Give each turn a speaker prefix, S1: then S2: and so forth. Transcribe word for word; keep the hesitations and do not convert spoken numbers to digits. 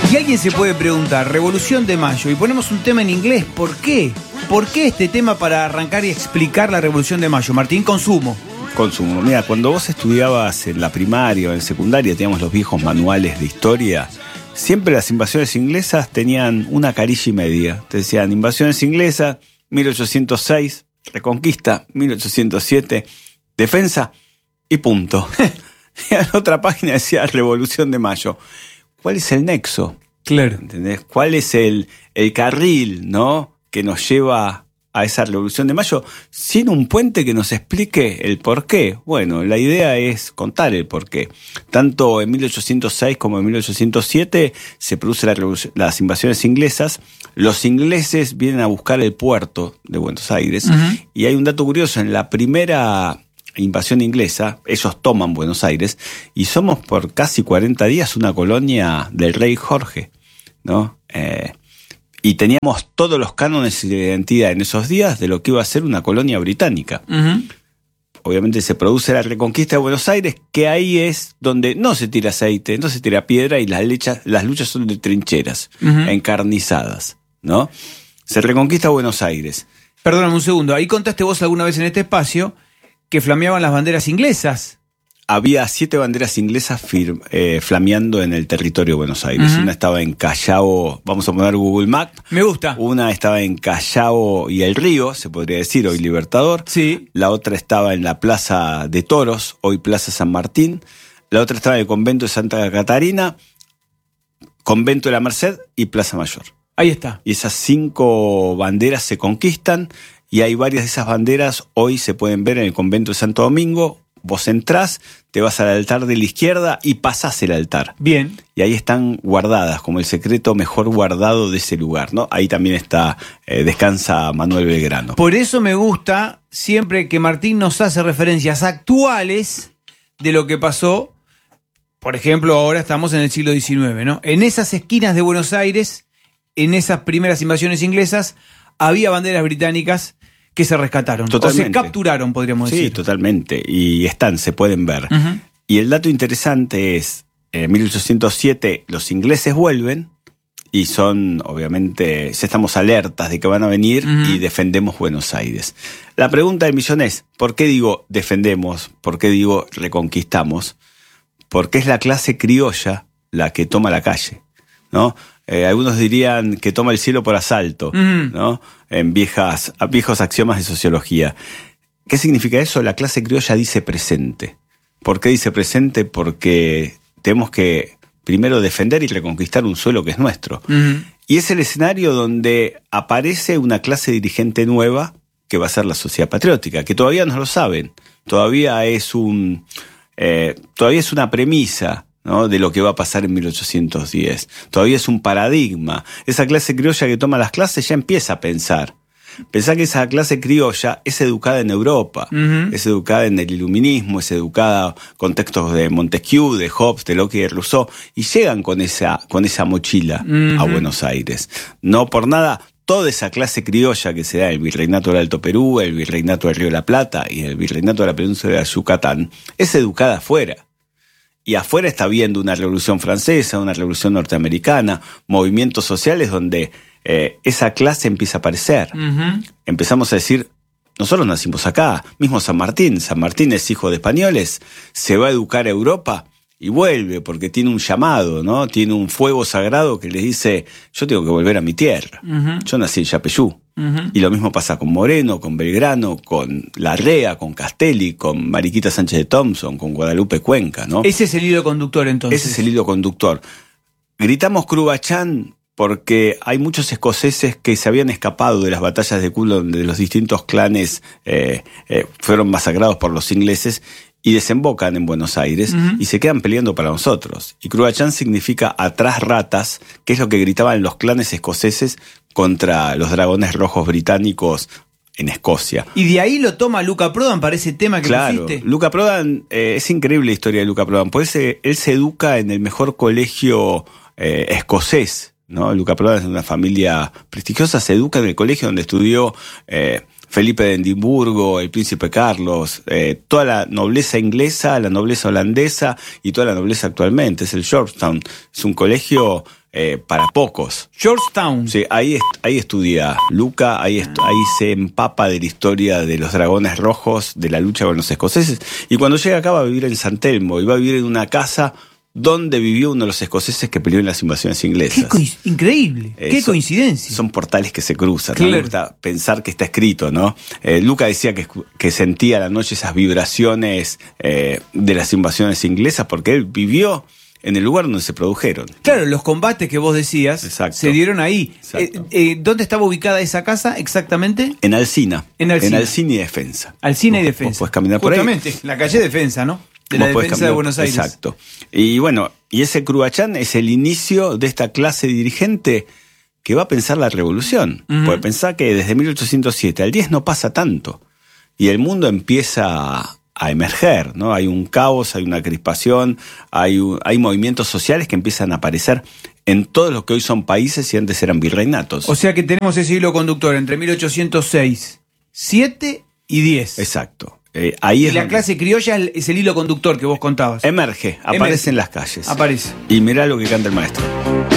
S1: Y alguien se puede preguntar, Revolución de Mayo, y ponemos un tema en inglés, ¿por qué? ¿Por qué este tema para arrancar y explicar la Revolución de Mayo? Martín, consumo.
S2: Consumo. Mira, cuando vos estudiabas en la primaria o en secundaria, teníamos los viejos manuales de historia, siempre las invasiones inglesas tenían una carilla y media. Te decían, invasiones inglesas, mil ochocientos seis, reconquista, mil ochocientos siete, defensa y punto. Y en otra página decía Revolución de Mayo. ¿Cuál es el nexo?
S1: Claro.
S2: ¿Entendés? ¿Cuál es el, el carril, ¿no?, que nos lleva a esa Revolución de Mayo sin un puente que nos explique el porqué? Bueno, la idea es contar el porqué. Tanto en mil ochocientos seis como en mil ochocientos siete se producen la las invasiones inglesas. Los ingleses vienen a buscar el puerto de Buenos Aires. Uh-huh. Y hay un dato curioso: en la primera invasión inglesa, ellos toman Buenos Aires y somos por casi cuarenta días una colonia del rey Jorge, ¿no? Eh, y teníamos todos los cánones de identidad en esos días de lo que iba a ser una colonia británica. Uh-huh. Obviamente se produce la reconquista de Buenos Aires, que ahí es donde no se tira aceite, no se tira piedra y las, lechas, las luchas son de trincheras, uh-huh, encarnizadas, ¿no? Se reconquista Buenos Aires.
S1: Perdóname un segundo, ahí contaste vos alguna vez en este espacio que flameaban las banderas inglesas.
S2: Había siete banderas inglesas fir- eh, flameando en el territorio de Buenos Aires. Uh-huh. Una estaba en Callao, vamos a poner Google Maps.
S1: Me gusta.
S2: Una estaba en Callao y El Río, se podría decir, hoy Libertador.
S1: Sí.
S2: La otra estaba en la Plaza de Toros, hoy Plaza San Martín. La otra estaba en el Convento de Santa Catarina, Convento de la Merced y Plaza Mayor.
S1: Ahí está.
S2: Y esas cinco banderas se conquistan. Y hay varias de esas banderas, hoy se pueden ver en el convento de Santo Domingo. Vos entrás, te vas al altar de la izquierda y pasás el altar.
S1: Bien.
S2: Y ahí están guardadas, como el secreto mejor guardado de ese lugar, ¿no? Ahí también está, eh, descansa Manuel Belgrano.
S1: Por eso me gusta siempre que Martín nos hace referencias actuales de lo que pasó. Por ejemplo, ahora estamos en el siglo diecinueve, ¿no? En esas esquinas de Buenos Aires, en esas primeras invasiones inglesas, había banderas británicas que se rescataron.
S2: Totalmente.
S1: O se capturaron, podríamos decir.
S2: Sí, totalmente. Y están, se pueden ver. Uh-huh. Y el dato interesante es, en mil ochocientos siete los ingleses vuelven y son, obviamente, ya estamos alertas de que van a venir, uh-huh, y defendemos Buenos Aires. La pregunta del millón es, ¿por qué digo defendemos? ¿Por qué digo reconquistamos? Porque es la clase criolla la que toma la calle, ¿no? Eh, algunos dirían que toma el cielo por asalto, uh-huh, ¿no? En viejas, viejos axiomas de sociología. ¿Qué significa eso? La clase criolla dice presente. ¿Por qué dice presente? Porque tenemos que primero defender y reconquistar un suelo que es nuestro. Uh-huh. Y es el escenario donde aparece una clase dirigente nueva que va a ser la sociedad patriótica, que todavía no lo saben. Todavía es un, eh, todavía es una premisa, ¿no?, de lo que va a pasar en mil ochocientos diez. Todavía es un paradigma. Esa clase criolla que toma las clases ya empieza a pensar. Pensá que esa clase criolla es educada en Europa, uh-huh, es educada en el iluminismo, es educada con textos de Montesquieu, de Hobbes, de Locke y de Rousseau, y llegan con esa, con esa mochila, uh-huh, a Buenos Aires. No por nada, toda esa clase criolla que se da en el Virreinato del Alto Perú, el Virreinato del Río de la Plata y el Virreinato de la Península de Yucatán, es educada afuera. Y afuera está viendo una revolución francesa, una revolución norteamericana, movimientos sociales donde eh, esa clase empieza a aparecer. Uh-huh. Empezamos a decir, nosotros nacimos acá, mismo San Martín. San Martín es hijo de españoles, se va a educar a Europa y vuelve porque tiene un llamado, ¿no? Tiene un fuego sagrado que le dice, yo tengo que volver a mi tierra. Uh-huh. Yo nací en Yapeyú. Uh-huh. Y lo mismo pasa con Moreno, con Belgrano, con Larrea, con Castelli, con Mariquita Sánchez de Thompson, con Guadalupe Cuenca, ¿no?
S1: Ese es el hilo conductor, entonces.
S2: Ese es el hilo conductor. Gritamos Crubachán porque hay muchos escoceses que se habían escapado de las batallas de Culo, donde los distintos clanes eh, eh, fueron masacrados por los ingleses, y desembocan en Buenos Aires, uh-huh, y se quedan peleando para nosotros. Y Crubachán significa atrás ratas, que es lo que gritaban los clanes escoceses contra los dragones rojos británicos en Escocia.
S1: Y de ahí lo toma Luca Prodan para ese tema que
S2: claro,
S1: pusiste.
S2: Luca Prodan, eh, es increíble la historia de Luca Prodan, porque él se, él se educa en el mejor colegio eh, escocés, ¿no? Luca Prodan es de una familia prestigiosa, se educa en el colegio donde estudió eh, Felipe de Edimburgo, el príncipe Carlos, eh, toda la nobleza inglesa, la nobleza holandesa y toda la nobleza actualmente. Es el Georgetown, es un colegio eh, para pocos.
S1: Georgetown.
S2: Sí, ahí, est- ahí estudia Luca, ahí, est- ahí se empapa de la historia de los dragones rojos, de la lucha con los escoceses. Y cuando llega acá va a vivir en San Telmo y va a vivir en una casa donde vivió uno de los escoceses que peleó en las invasiones inglesas.
S1: Qué coinc- increíble,
S2: Eh,
S1: qué
S2: son-
S1: coincidencia.
S2: Son portales que se cruzan. ¿no?
S1: Claro.
S2: Me gusta pensar que está escrito, ¿no? Eh, Luca decía que, que sentía a la noche esas vibraciones eh, de las invasiones inglesas porque él vivió en el lugar donde se produjeron.
S1: Claro, los combates que vos decías
S2: Exacto.
S1: se dieron ahí.
S2: Exacto.
S1: Eh, eh, ¿Dónde estaba ubicada esa casa exactamente?
S2: En Alsina.
S1: En Alsina.
S2: En Alsina y Defensa.
S1: Alsina y
S2: Vos-
S1: Defensa.
S2: Vos podés caminar por ahí.
S1: Justamente, la calle Defensa, ¿no? De la
S2: Vos podés
S1: defensa de
S2: caminar-
S1: Buenos Aires.
S2: Exacto. Y bueno, y ese Cruachán es el inicio de esta clase dirigente que va a pensar la revolución.
S1: Ujú.
S2: Porque pensá que desde mil ochocientos siete al diez no pasa tanto. Y el mundo empieza a, a emerger, ¿no? Hay un caos, hay una crispación, hay, un- hay movimientos sociales que empiezan a aparecer en todos los que hoy son países y antes eran virreinatos.
S1: O sea que tenemos ese hilo conductor entre mil ochocientos seis, siete y diez.
S2: Exacto. Eh, ahí
S1: Y
S2: es
S1: la
S2: donde
S1: clase criolla es el hilo conductor que vos contabas.
S2: emerge, aparece
S1: Emerge.
S2: en las calles.
S1: Aparece.
S2: Y mirá lo que canta el maestro.